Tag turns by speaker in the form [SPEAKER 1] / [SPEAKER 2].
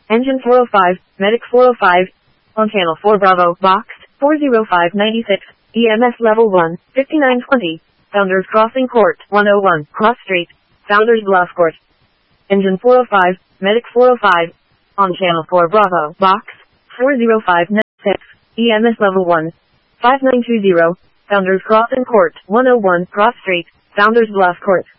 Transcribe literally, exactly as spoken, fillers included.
[SPEAKER 1] Engine four oh five, Medic four oh five, on channel four Bravo, box, four oh five ninety-six, E M S level one, fifty-nine twenty, Founders Crossing Court, one oh one, Cross Street, Founders Bluff Court. Engine four oh five, Medic four oh five, on channel four Bravo, box, four oh five ninety-six, E M S level one, five nine two zero, Founders Crossing Court, one oh one, Cross Street, Founders Bluff Court.